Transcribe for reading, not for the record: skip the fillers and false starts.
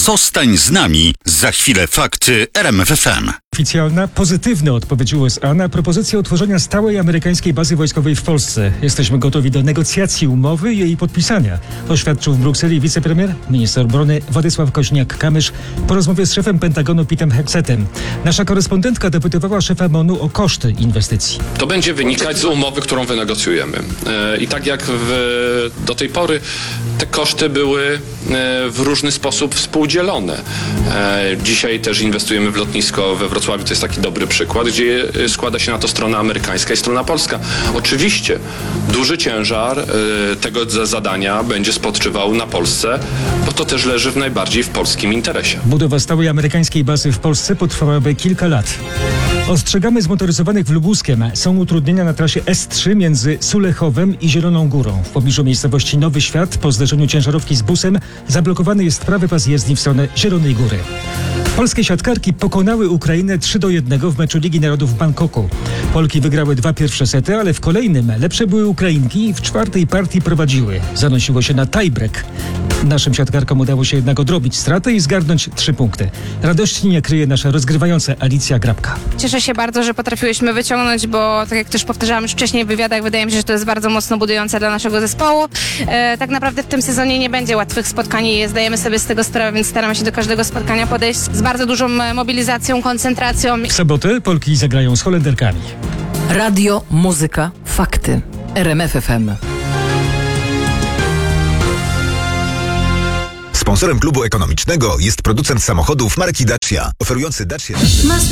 Zostań z nami. Za chwilę fakty RMF FM. Oficjalna, pozytywna odpowiedź USA na propozycję utworzenia stałej amerykańskiej bazy wojskowej w Polsce. Jesteśmy gotowi do negocjacji umowy i jej podpisania, oświadczył w Brukseli wicepremier, minister obrony Władysław Koźniak-Kamysz po rozmowie z szefem Pentagonu Petem Hegsetem. Nasza korespondentka dopytywała szefa MON-u o koszty inwestycji. To będzie wynikać z umowy, którą wynegocjujemy. I tak jak do tej pory te koszty były w różny sposób współdzielone. Dzisiaj też inwestujemy w lotnisko we Wrocławiu, to jest taki dobry przykład, gdzie składa się na to strona amerykańska i strona polska. Oczywiście duży ciężar tego zadania będzie spoczywał na Polsce, bo to też leży najbardziej w polskim interesie. Budowa stałej amerykańskiej bazy w Polsce potrwałaby kilka lat. Ostrzegamy zmotoryzowanych w Lubuskiem. Są utrudnienia na trasie S3 między Sulechowem i Zieloną Górą. W pobliżu miejscowości Nowy Świat po zderzeniu ciężarówki z busem zablokowany jest prawy pas jezdni w stronę Zielonej Góry. Polskie siatkarki pokonały Ukrainę 3-1 w meczu Ligi Narodów w Bangkoku. Polki wygrały 2 pierwsze sety, ale w kolejnym lepsze były Ukrainki i w czwartej partii prowadziły. Zanosiło się na tiebreak. Naszym siatkarkom udało się jednak odrobić stratę i zgarnąć 3 punkty. Radości nie kryje nasza rozgrywająca Alicja Grabka. Cieszę się bardzo, że potrafiłyśmy wyciągnąć, bo tak jak też powtarzałam już wcześniej w wywiadach, wydaje mi się, że to jest bardzo mocno budujące dla naszego zespołu. Tak naprawdę w tym sezonie nie będzie łatwych spotkań i zdajemy sobie z tego sprawę, więc staramy się do każdego spotkania podejść z bardzo dużą mobilizacją, koncentracją. W sobotę Polki zagrają z Holenderkami. Radio, muzyka, fakty. RMF FM. Sponsorem klubu ekonomicznego jest producent samochodów marki Dacia, oferujący Dacia.